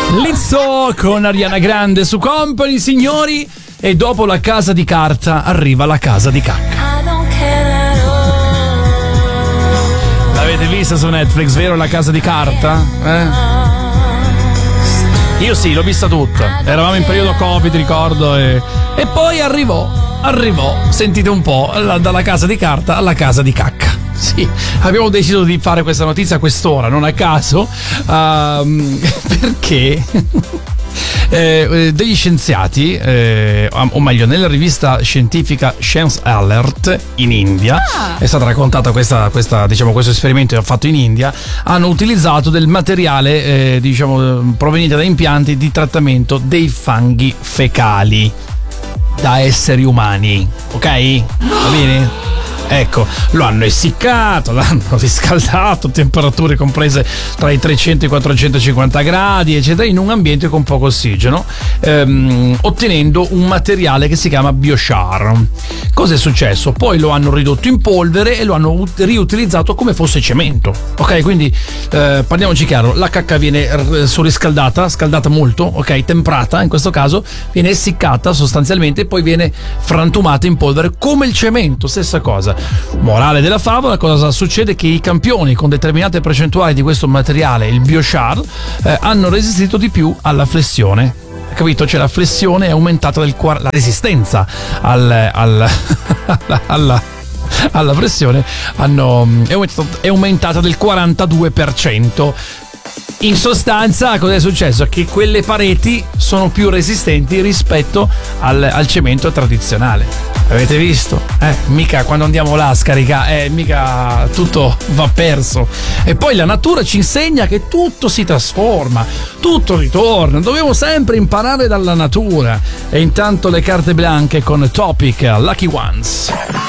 Lizzo con Ariana Grande su Company, signori, e dopo la casa di carta arriva la casa di cacca. L'avete vista su Netflix, vero, la casa di carta? Io sì, l'ho vista tutta. Eravamo in periodo Covid, ricordo, e poi arrivò, sentite un po', dalla casa di carta alla casa di cacca. Sì, abbiamo deciso di fare questa notizia a quest'ora, non a caso, perché degli scienziati, o meglio, nella rivista scientifica Science Alert in India, è stata raccontata questa diciamo, questo esperimento fatto in India, hanno utilizzato del materiale proveniente da impianti di trattamento dei fanghi fecali da esseri umani, ok? Va bene? Ecco, lo hanno essiccato, l'hanno riscaldato a temperature comprese tra i 300 e i 450 gradi, eccetera, in un ambiente con poco ossigeno, ottenendo un materiale che si chiama biochar. Cosa è successo? Poi lo hanno ridotto in polvere e lo hanno riutilizzato come fosse cemento. Ok, quindi parliamoci chiaro, la cacca viene surriscaldata, scaldata molto, ok, temprata in questo caso, viene essiccata sostanzialmente e poi viene frantumata in polvere come il cemento, stessa cosa. Morale della favola, cosa succede? Che i campioni con determinate percentuali di questo materiale, il biochar, hanno resistito di più alla flessione. Capito? Cioè la flessione è aumentata la resistenza alla pressione è aumentata del 42%. In sostanza, cosa è successo? Che quelle pareti sono più resistenti rispetto al cemento tradizionale. Avete visto? Mica quando andiamo là a scaricare, mica tutto va perso. E poi la natura ci insegna che tutto si trasforma, tutto ritorna. Dobbiamo sempre imparare dalla natura. E intanto le carte bianche con Topic, Lucky Ones.